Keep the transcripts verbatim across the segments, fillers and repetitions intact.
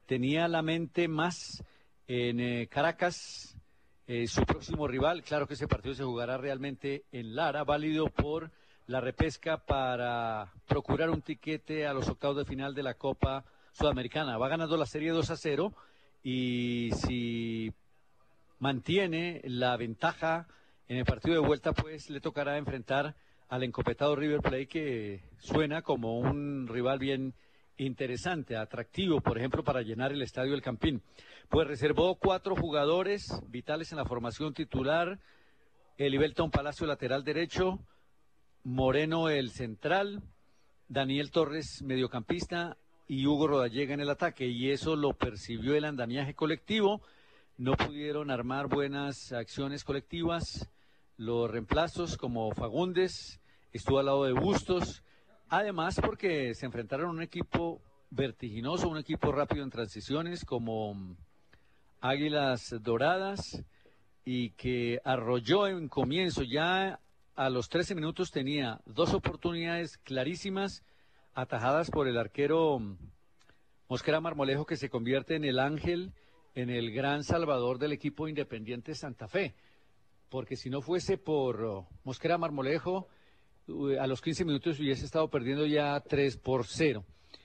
tenía la mente más en eh, Caracas, eh, su próximo rival. Claro que ese partido se jugará realmente en Lara, válido por la repesca para procurar un tiquete a los octavos de final de la Copa Sudamericana. Va ganando la serie dos a cero y si mantiene la ventaja en el partido de vuelta, pues le tocará enfrentar al encopetado River Plate, que suena como un rival bien interesante, atractivo, por ejemplo, para llenar el estadio del Campín. Pues reservó cuatro jugadores vitales en la formación titular: Elibelton Palacio, lateral derecho; Moreno, el central; Daniel Torres, mediocampista; y Hugo Rodallega en el ataque, y eso lo percibió el andamiaje colectivo. No pudieron armar buenas acciones colectivas. Los reemplazos, como Fagundes, estuvo al lado de Bustos. Además, porque se enfrentaron a un equipo vertiginoso, un equipo rápido en transiciones, como Águilas Doradas, y que arrolló en comienzo. Ya a los trece minutos tenía dos oportunidades clarísimas, atajadas por el arquero Mosquera Marmolejo, que se convierte en el ángel, en el gran salvador del equipo Independiente Santa Fe. Porque si no fuese por uh, Mosquera Marmolejo, uh, a los quince minutos hubiese estado perdiendo ya tres por cero.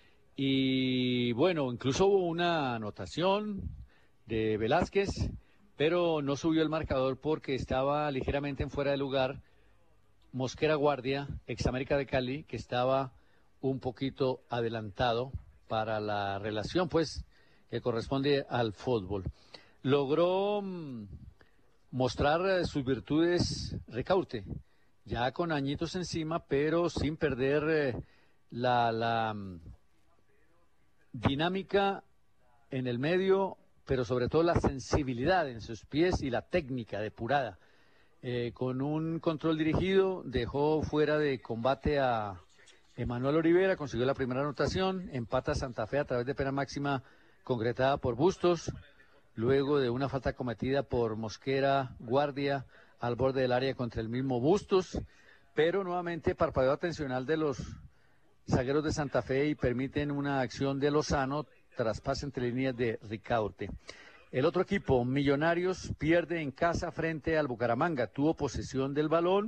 Y bueno, incluso hubo una anotación de Velázquez, pero no subió el marcador porque estaba ligeramente en fuera de lugar Mosquera Guardia, ex América de Cali, que estaba un poquito adelantado para la relación, pues, que corresponde al fútbol. Logró mmm, mostrar eh, sus virtudes Ricaurte, ya con añitos encima, pero sin perder eh, la, la mmm, dinámica en el medio, pero sobre todo la sensibilidad en sus pies y la técnica depurada. Eh, con un control dirigido, dejó fuera de combate a Emanuel Olivera, consiguió la primera anotación, empata Santa Fe a través de pena máxima concretada por Bustos, luego de una falta cometida por Mosquera Guardia al borde del área contra el mismo Bustos, pero nuevamente parpadeo atencional de los zagueros de Santa Fe y permiten una acción de Lozano, traspase entre líneas de Ricaurte. El otro equipo, Millonarios, pierde en casa frente al Bucaramanga. Tuvo posesión del balón,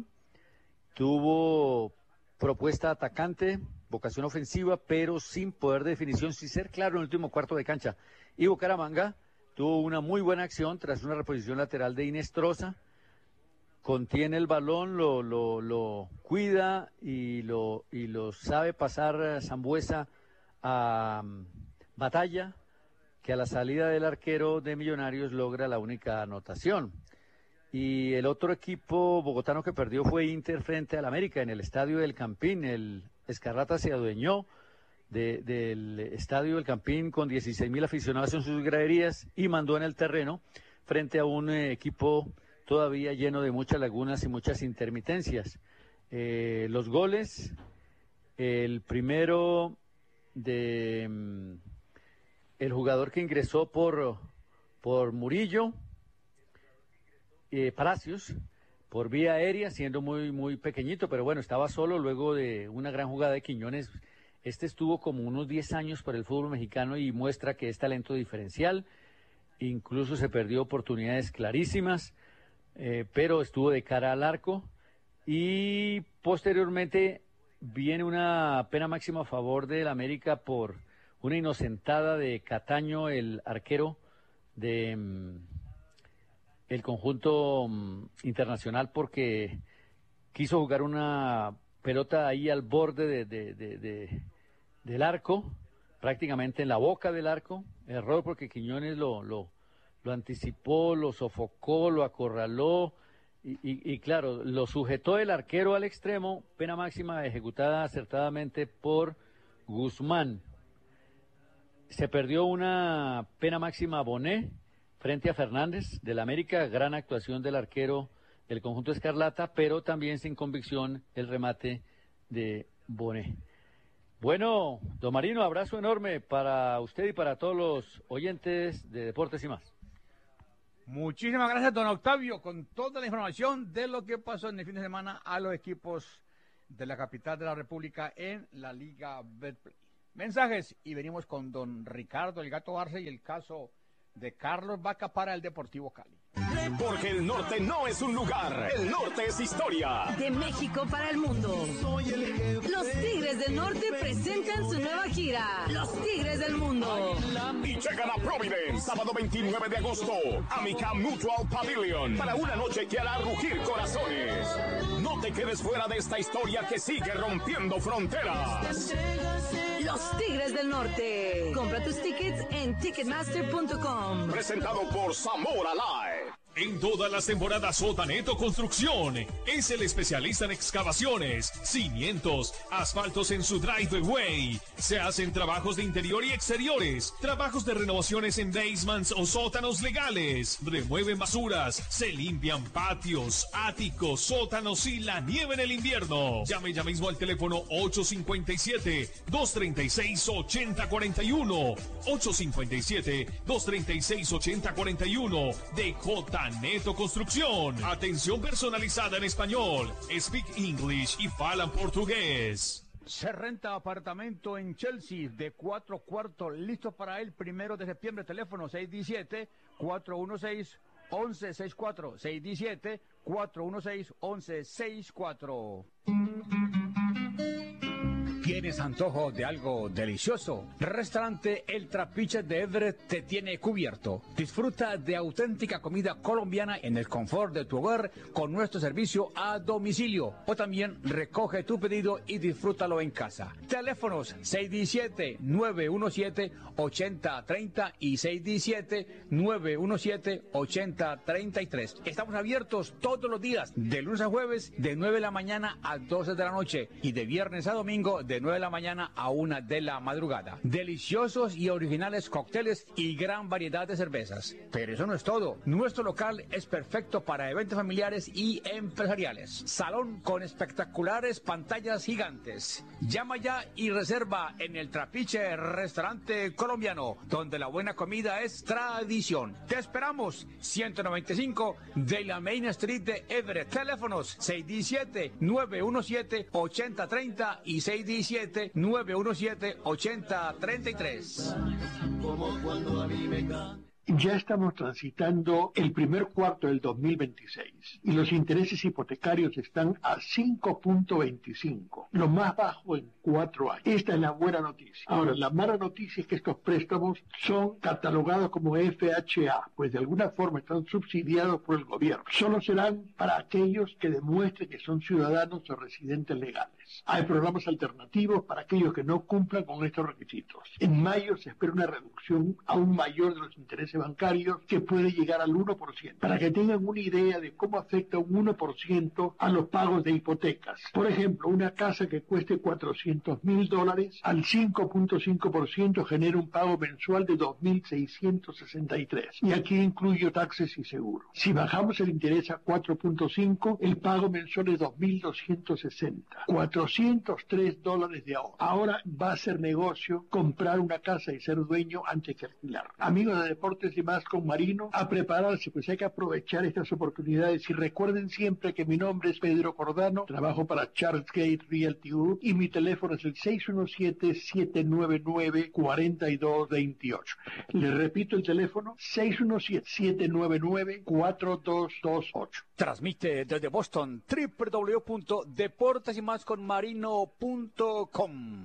tuvo propuesta atacante, vocación ofensiva, pero sin poder de definición, sin ser claro en el último cuarto de cancha. Y Bucaramanga tuvo una muy buena acción tras una reposición lateral de Inestrosa. Contiene el balón, lo, lo, lo cuida y lo, y lo sabe pasar Sambuesa a um, Batalla, que a la salida del arquero de Millonarios logra la única anotación. Y el otro equipo bogotano que perdió fue Inter frente al América en el estadio del Campín. El Escarlata se adueñó de, del estadio del Campín con dieciséis mil aficionados en sus graderías y mandó en el terreno frente a un eh, equipo todavía lleno de muchas lagunas y muchas intermitencias. Eh, los goles, el primero de mm, el jugador que ingresó por, por Murillo, eh, Palacios, por vía aérea, siendo muy, muy pequeñito, pero bueno, estaba solo luego de una gran jugada de Quiñones. Este estuvo como unos diez años por el fútbol mexicano y muestra que es talento diferencial. Incluso se perdió oportunidades clarísimas, eh, pero estuvo de cara al arco. Y posteriormente viene una pena máxima a favor del América por una inocentada de Cataño, el arquero de um, el conjunto um, internacional, porque quiso jugar una pelota ahí al borde de, de, de, de, del arco, prácticamente en la boca del arco. Error porque Quiñones lo, lo, lo anticipó, lo sofocó, lo acorraló y, y, y claro, lo sujetó el arquero al extremo. Pena máxima ejecutada acertadamente por Guzmán. Se perdió una pena máxima Bonet frente a Fernández del América, gran actuación del arquero del conjunto Escarlata, pero también sin convicción el remate de Bonet. Bueno, don Marino, abrazo enorme para usted y para todos los oyentes de Deportes y Más. Muchísimas gracias, don Octavio, con toda la información de lo que pasó en el fin de semana a los equipos de la capital de la República en la Liga Betplay. mensajes y venimos con don Ricardo el Gato Arce y el caso de Carlos Vaca para el Deportivo Cali. Porque el norte no es un lugar, el norte es historia. De México para el mundo. Los Tigres del Norte presentan su nueva gira, Los Tigres del Mundo. Y llegan a Providence, sábado veintinueve de agosto, Amica Mutual Pavilion, para una noche que hará rugir corazones. No te quedes fuera de esta historia que sigue rompiendo fronteras. Los Tigres del Norte. Compra tus tickets en ticketmaster punto com. Presentado por Zamora Live. En todas las temporadas Sotaneto Construcción es el especialista en excavaciones, cimientos, asfaltos en su driveway. Se hacen trabajos de interior y exteriores, trabajos de renovaciones en basements o sótanos legales. Remueven basuras, se limpian patios, áticos, sótanos y la nieve en el invierno. Llame ya mismo al teléfono ocho cinco siete, dos tres seis, ocho cero cuatro uno. ocho cinco siete, dos tres seis, ocho cero cuatro uno de J. Neto Construcción. Atención personalizada en español. Speak English y falan portugués. Se renta apartamento en Chelsea de cuatro cuartos, listo para el primero de septiembre. Teléfono seis uno siete, cuatro uno seis, uno uno seis cuatro. seis uno siete, cuatro uno seis, uno uno seis cuatro. ¿Tienes antojo de algo delicioso? Restaurante El Trapiche de Everett te tiene cubierto. Disfruta de auténtica comida colombiana en el confort de tu hogar con nuestro servicio a domicilio. O también recoge tu pedido y disfrútalo en casa. Teléfonos seis uno siete, nueve uno siete, ocho cero tres cero y seis uno siete, nueve uno siete, ocho cero tres tres. Estamos abiertos todos los días, de lunes a jueves, de nueve de la mañana a doce de la noche y de viernes a domingo, de nueve de la mañana a una de la madrugada. Deliciosos y originales cócteles y gran variedad de cervezas. Pero eso no es todo. Nuestro local es perfecto para eventos familiares y empresariales. Salón con espectaculares pantallas gigantes. Llama ya y reserva en El Trapiche Restaurante Colombiano, donde la buena comida es tradición. Te esperamos. ciento noventa y cinco de la Main Street de Everett. Teléfonos seis uno siete, nueve uno siete, ocho cero tres cero y seis uno siete, nueve uno siete, ocho cero tres tres. Ya estamos transitando el primer cuarto del dos mil veintiséis y los intereses hipotecarios están a cinco punto veinticinco, lo más bajo en cuatro años. Esta es la buena noticia. Ahora, la mala noticia es que estos préstamos son catalogados como F H A, pues de alguna forma están subsidiados por el gobierno. Solo serán para aquellos que demuestren que son ciudadanos o residentes legales. Hay programas alternativos para aquellos que no cumplan con estos requisitos. En mayo se espera una reducción aún mayor de los intereses bancarios que puede llegar al uno por ciento. Para que tengan una idea de cómo afecta un uno por ciento a los pagos de hipotecas. Por ejemplo, una casa que cueste cuatrocientos mil dólares al cinco punto cinco por ciento genera un pago mensual de dos mil seiscientos sesenta y tres. Y aquí incluyo taxes y seguros. Si bajamos el interés a cuatro punto cinco, el pago mensual es dos mil doscientos sesenta. cuatrocientos tres dólares de ahorro. Ahora va a ser negocio comprar una casa y ser dueño antes que alquilar. Amigos de Deportes y Más con Marino, a prepararse, pues hay que aprovechar estas oportunidades y recuerden siempre que mi nombre es Pedro Cordano, trabajo para Charles Gate Realty Group y mi teléfono es el seis uno siete, siete nueve nueve, cuatro dos dos ocho. Le repito el teléfono, seis uno siete, siete nueve nueve, cuatro dos dos ocho. Transmite desde Boston doble u doble u doble u punto deportes y más con marino punto com.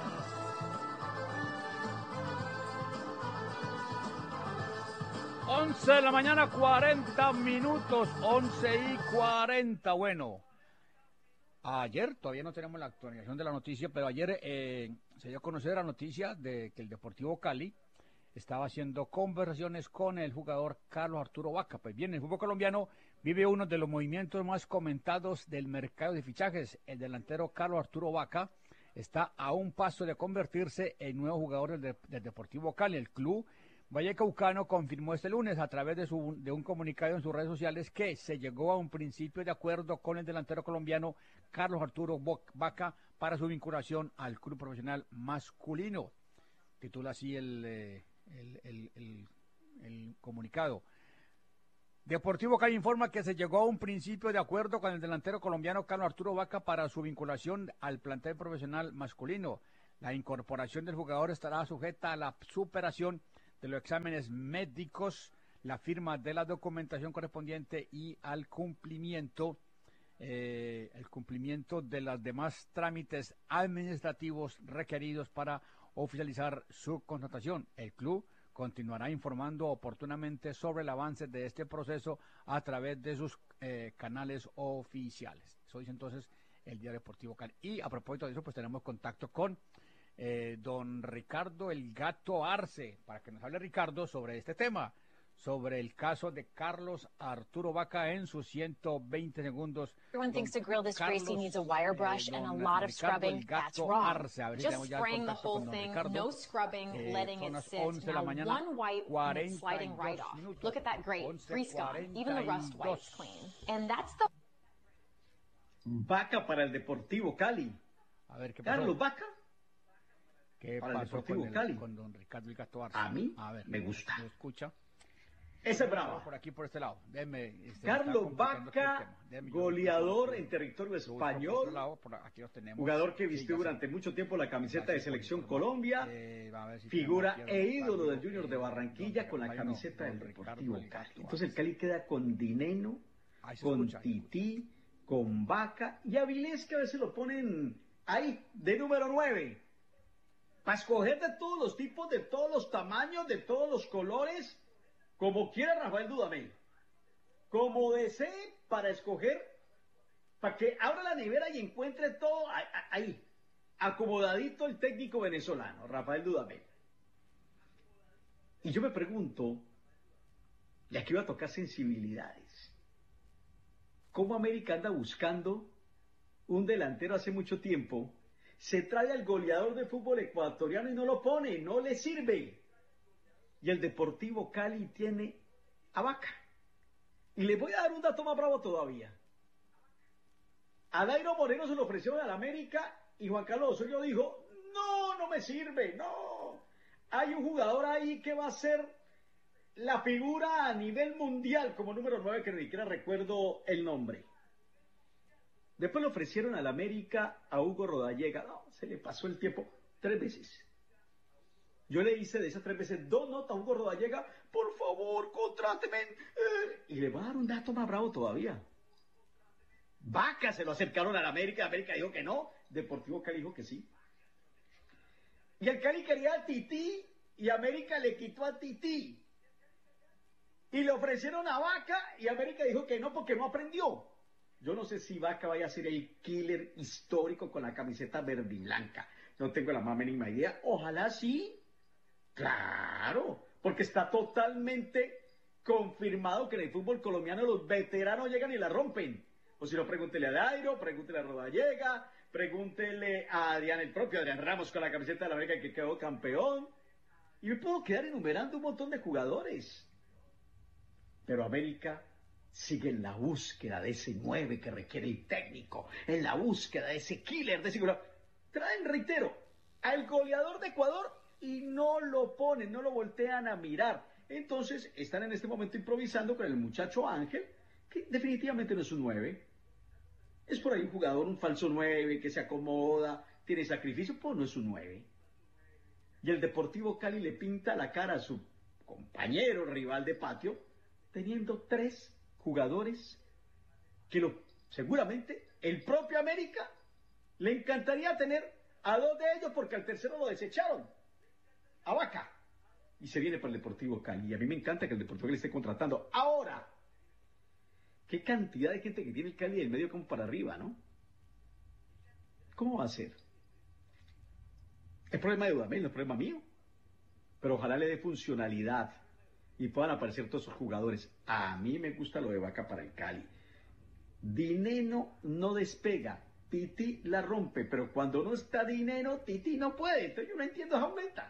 once de la mañana, cuarenta minutos, once y cuarenta. Bueno, ayer todavía no tenemos la actualización de la noticia, pero ayer eh, se dio a conocer la noticia de que el Deportivo Cali estaba haciendo conversaciones con el jugador Carlos Arturo Vaca. Pues bien, el fútbol colombiano vive uno de los movimientos más comentados del mercado de fichajes. El delantero Carlos Arturo Vaca está a un paso de convertirse en nuevo jugador del, de, del Deportivo Cali. El club vallecaucano confirmó este lunes a través de, su, de un comunicado en sus redes sociales que se llegó a un principio de acuerdo con el delantero colombiano Carlos Arturo Vaca para su vinculación al club profesional masculino. Titula así el, eh, el, el, el, el comunicado. Deportivo Cali informa que se llegó a un principio de acuerdo con el delantero colombiano Carlos Arturo Vaca para su vinculación al plantel profesional masculino. La incorporación del jugador estará sujeta a la superación de los exámenes médicos, la firma de la documentación correspondiente y al cumplimiento, eh, el cumplimiento de los demás trámites administrativos requeridos para oficializar su contratación. El club continuará informando oportunamente sobre el avance de este proceso a través de sus eh, canales oficiales. Eso dice entonces el Diario Deportivo Cali. Y a propósito de eso, pues tenemos contacto con eh, don Ricardo El Gato Arce, para que nos hable Ricardo sobre este tema, sobre el caso de Carlos Arturo Vaca en sus ciento veinte segundos. Everyone thinks to grill this greasy needs a wire brush eh, and a don lot of Ricardo scrubbing. El Gato That's wrong. Arce. A ver si Just tenemos ya el spraying the contacto whole con don thing, Ricardo. no scrubbing, Eh, letting son it las sit. once de la Now mañana, one wipe and it's sliding right cuarenta y dos off. minutos. Look at that grate, once grease gone. Even the rust cuarenta y dos. wipes clean. And that's the Vaca para el Deportivo Cali. A ver, ¿qué pasó? Carlos Vaca ¿Qué para el pasó Deportivo con, el- Cali. con don Ricardo El Gato Arce? A mí A ver, me gusta. ¿lo escucha? Esa es brava. Por aquí, por este lado. Déjeme, este, me está Carlos complicando aquí el Vaca, tema. Déjeme, yo goleador busco- en territorio yo busco por español, otro lado, por aquí los tenemos. jugador que Sí, vistió ya sé. durante mucho tiempo la camiseta Ya de sé, Selección por favor. Colombia, Eh, a ver si figura tenemos aquí e a don ídolo del Ricardo, Junior de eh, Barranquilla don con la Ricardo, camiseta del don Ricardo Deportivo El Gato Cali. Entonces el Arce. Cali queda con Dineno, Ahí se con escucha, ahí se escucha. Tití, con Vaca y Avilés, que a veces lo ponen ahí de número nueve. Para escoger de todos los tipos, de todos los tamaños, de todos los colores, como quiera Rafael Dudamel. Como desee, para escoger, para que abra la nevera y encuentre todo ahí, ahí, acomodadito el técnico venezolano, Rafael Dudamel. Y yo me pregunto, y aquí va a tocar sensibilidades, ¿cómo América anda buscando un delantero hace mucho tiempo? Se trae al goleador de fútbol ecuatoriano y no lo pone, no le sirve. Y el Deportivo Cali tiene a Vaca. Y les voy a dar un dato más bravo todavía. A Dairo Moreno se lo ofrecieron al América y Juan Carlos Osorio dijo, no, no me sirve, no. Hay un jugador ahí que va a ser la figura a nivel mundial como número nueve, que ni siquiera recuerdo el nombre. Después le ofrecieron al América a Hugo Rodallega. No, se le pasó el tiempo tres veces. Yo le hice de esas tres veces dos notas a Hugo Rodallega. Por favor, contráteme. Eh, y le voy a dar un dato más bravo todavía. Vaca se lo acercaron al América. América dijo que no. Deportivo Cali dijo que sí. Y el Cali quería a Tití y América le quitó a Tití. Y le ofrecieron a Vaca y América dijo que no porque no aprendió. Yo no sé si Vaca vaya a ser el killer histórico con la camiseta verde y blanca. No tengo la más mínima idea. Ojalá sí. Claro, porque está totalmente confirmado que en el fútbol colombiano los veteranos llegan y la rompen. O si no, pregúntele a Dairo, pregúntele a Rodallega, pregúntele a Adrián, el propio Adrián Ramos con la camiseta de la América que quedó campeón. Y me puedo quedar enumerando un montón de jugadores. Pero América sigue en la búsqueda de ese nueve que requiere el técnico, en la búsqueda de ese killer, de ese goleador. Traen, reitero, al goleador de Ecuador y no lo ponen, no lo voltean a mirar. Entonces están en este momento improvisando con el muchacho Ángel, que definitivamente no es un nueve. Es por ahí un jugador, un falso nueve, que se acomoda, tiene sacrificio, pues no es un nueve. Y el Deportivo Cali le pinta la cara a su compañero rival de patio, teniendo tres jugadores que lo, seguramente el propio América le encantaría tener a dos de ellos porque al tercero lo desecharon, a Vaca, y se viene para el Deportivo Cali. Y a mí me encanta que el Deportivo Cali esté contratando. Ahora, qué cantidad de gente que tiene el Cali del medio como para arriba, ¿no? ¿Cómo va a ser? Es problema de Dudamel, no es problema mío, pero ojalá le dé funcionalidad y puedan aparecer todos esos jugadores. A mí me gusta lo de Vaca para el Cali. Dineno no despega, Tití la rompe, pero cuando no está Dineno, Tití no puede. Entonces yo no entiendo esa vuelta.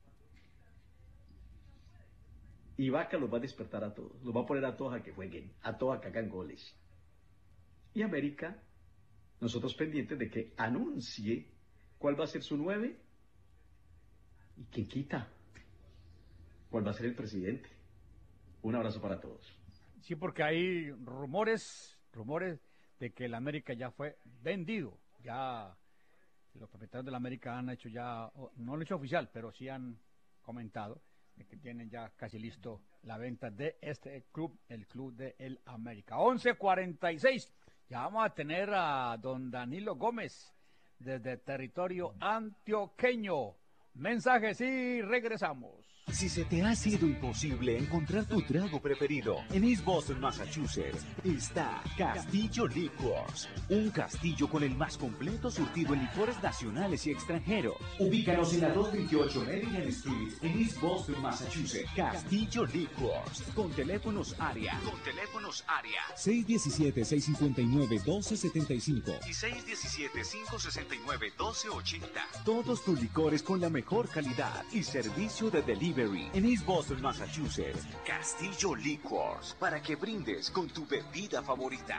Y Vaca los va a despertar a todos, los va a poner a todos a que jueguen, a todos a que hagan goles. Y América, nosotros pendientes de que anuncie cuál va a ser su nueve y quién quita cuál va a ser el presidente. Un abrazo para todos. Sí, porque hay rumores, rumores de que el América ya fue vendido, ya los propietarios de la América han hecho ya, no lo han hecho oficial, pero sí han comentado de que tienen ya casi listo la venta de este club, el Club de el América. once cuarenta y seis, ya vamos a tener a don Danilo Gómez desde territorio antioqueño. Mensajes y regresamos. Si se te ha sido imposible encontrar tu trago preferido, en East Boston, Massachusetts, está Castillo Liquors. Un castillo con el más completo surtido en licores nacionales y extranjeros. Ubícanos en la doscientos veintiocho Maryland Street, en East Boston, Massachusetts. Castillo Liquors. Con teléfonos área. Con teléfonos área. seis uno siete, seis cinco nueve, uno dos siete cinco. Y seis uno siete, cinco seis nueve, uno dos ocho cero. Todos tus licores con la mejor calidad y servicio de delivery. En East Boston, Massachusetts, Castillo Liquors, para que brindes con tu bebida favorita.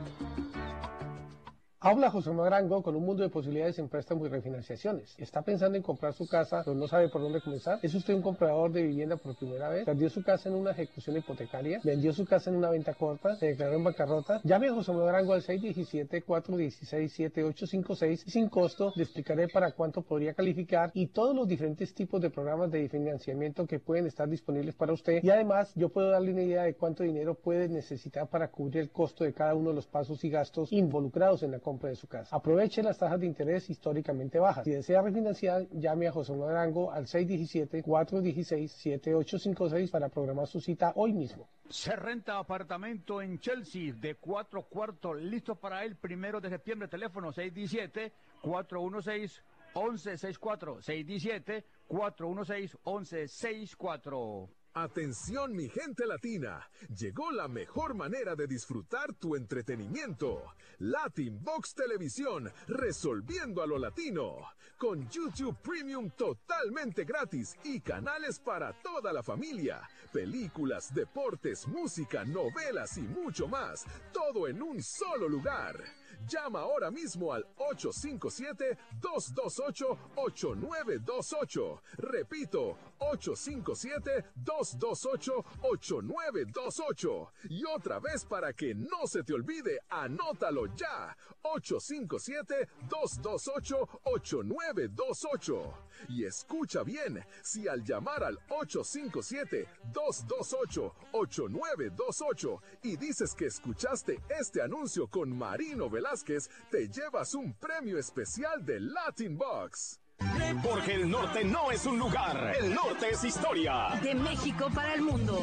Habla José Manuel Arango con un mundo de posibilidades en préstamos y refinanciaciones. ¿Está pensando en comprar su casa pero no sabe por dónde comenzar? ¿Es usted un comprador de vivienda por primera vez? ¿Perdió su casa en una ejecución hipotecaria? ¿Vendió su casa en una venta corta? ¿Se declaró en bancarrota? Llame a José Manuel Arango al seis uno siete, cuatro uno seis, siete ocho cinco seis y sin costo le explicaré para cuánto podría calificar y todos los diferentes tipos de programas de financiamiento que pueden estar disponibles para usted. Y además yo puedo darle una idea de cuánto dinero puede necesitar para cubrir el costo de cada uno de los pasos y gastos involucrados en la compra de su casa. Aproveche las tasas de interés históricamente bajas. Si desea refinanciar, llame a José Manuel Arango al seis uno siete, cuatro uno seis, siete ocho cinco seis para programar su cita hoy mismo. Se renta apartamento en Chelsea de cuatro cuartos, listo para el primero de septiembre. Teléfono seis uno siete, cuatro uno seis, uno uno seis cuatro, seis uno siete, cuatro uno seis, uno uno seis cuatro. Atención mi gente latina, llegó la mejor manera de disfrutar tu entretenimiento. Latin Box Televisión, resolviendo a lo latino. Con YouTube Premium totalmente gratis y canales para toda la familia. Películas, deportes, música, novelas y mucho más. Todo en un solo lugar. Llama ahora mismo al ocho cinco siete, dos dos ocho, ocho nueve dos ocho. Repito, ocho cinco siete, dos dos ocho, ocho nueve dos ocho. Y otra vez para que no se te olvide, anótalo ya. ocho cinco siete, dos dos ocho, ocho nueve dos ocho. Y escucha bien, si al llamar al ocho cinco siete, dos dos ocho, ocho nueve dos ocho y dices que escuchaste este anuncio con Marino Velázquez, te llevas un premio especial de Latin Box. Porque el norte no es un lugar, el norte es historia. De México para el mundo.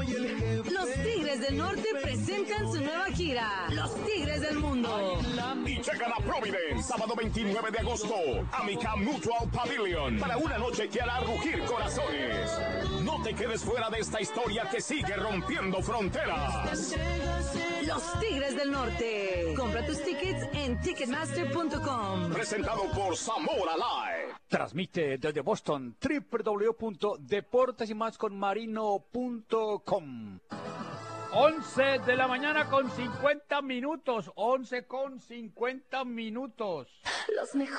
Los Tigres del Norte presentan su nueva gira, Los Tigres del Mundo. Y llegan a Providence, sábado veintinueve de agosto, Amica Mutual Pavilion, para una noche que hará rugir corazones. No te quedes fuera de esta historia que sigue rompiendo fronteras. Los Tigres del Norte. Compra tus tickets en ticketmaster punto com. Presentado por Zamora Live. Transmite desde Boston, doble u doble u doble u punto deportes y más con marino punto com. once de la mañana con cincuenta minutos, once con cincuenta minutos. Los mejores.